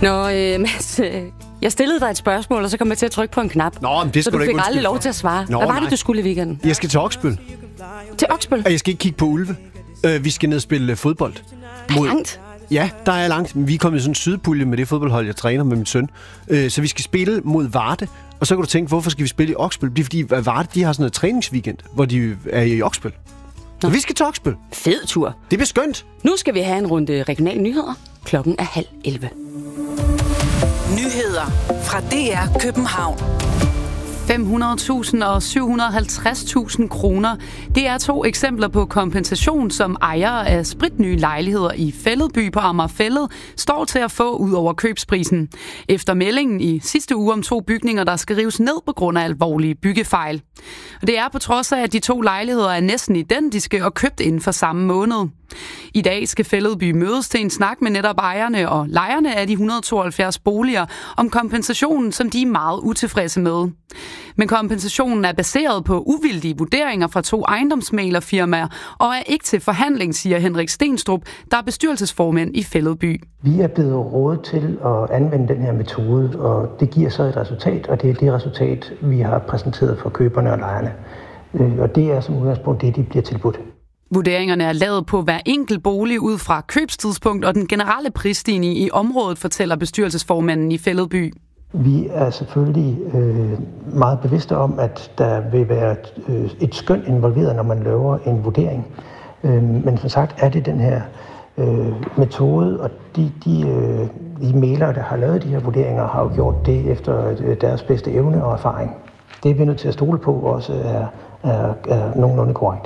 Nå, Mads, jeg stillede dig et spørgsmål, og så kom jeg til at trykke på en knap. Nå, men det så du fik aldrig lov til at svare. Hvad var det, du skulle i weekenden? Jeg skal til Oksbøl. Til Oksbøl? Og jeg skal ikke kigge på ulve. Vi skal ned og spille fodbold. Langt? Ja, der er langt. Vi er kommet i sådan en sydpulje med det fodboldhold, jeg træner med min søn. Så vi skal spille mod Varde. Og så kan du tænke, hvorfor skal vi spille i Oksbøl? Det er fordi Varde, de har sådan noget træningsweekend, hvor de er i Oksbøl. Så vi skal til Oksbøl. Fed tur. Det bliver skønt. Nu skal vi have en runde regionale nyheder. Klokken er 10:30. Nyheder fra DR København. 500.000 og 750.000 kroner. Det er 2 eksempler på kompensation, som ejere af spritnye lejligheder i Fælledby på Amagerfælled står til at få ud over købsprisen. Efter meldingen i sidste uge om 2 bygninger, der skal rives ned på grund af alvorlige byggefejl. Og det er på trods af, at de 2 lejligheder er næsten identiske og købt inden for samme måned. I dag skal Fælledby mødes til en snak med netop ejerne og lejerne af de 172 boliger om kompensationen, som de er meget utilfredse med. Men kompensationen er baseret på uvildige vurderinger fra 2 ejendomsmæglerfirmaer og er ikke til forhandling, siger Henrik Stenstrup, der er bestyrelsesformand i Fælledby. Vi er blevet rådet til at anvende den her metode, og det giver så et resultat, og det er det resultat, vi har præsenteret for køberne og lejerne. Og det er som udgangspunkt det, de bliver tilbudt. Vurderingerne er lavet på hver enkelt bolig ud fra købstidspunkt og den generelle prisstigning i området, fortæller bestyrelsesformanden i Fælledby. Vi er selvfølgelig meget bevidste om, at der vil være et skøn involveret, når man laver en vurdering. Men som sagt er det den her metode, og de mælere, der har lavet de her vurderinger, har jo gjort det efter deres bedste evne og erfaring. Det er vi nødt til at stole på også er nogenlunde korrekt.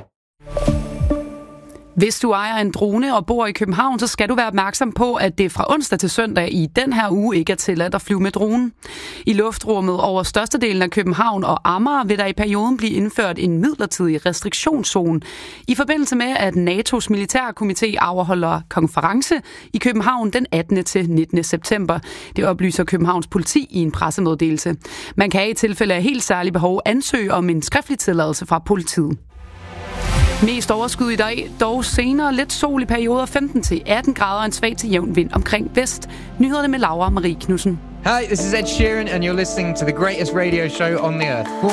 Hvis du ejer en drone og bor i København, så skal du være opmærksom på, at det fra onsdag til søndag i den her uge ikke er tilladt at flyve med dronen. I luftrummet over størstedelen af København og Amager vil der i perioden blive indført en midlertidig restriktionszone i forbindelse med, at NATO's militærkomité afholder konference i København den 18. til 19. september. Det oplyser Københavns politi i en pressemeddelelse. Man kan i tilfælde af helt særlige behov ansøge om en skriftlig tilladelse fra politiet. Mest overskud i dag, dog senere lidt sol i perioder 15-18 grader og en svag til jævn vind omkring vest. Nyhederne med Laura Marie Knudsen. Hi, this is Ed Sheeran and you're listening to the greatest radio show on the earth.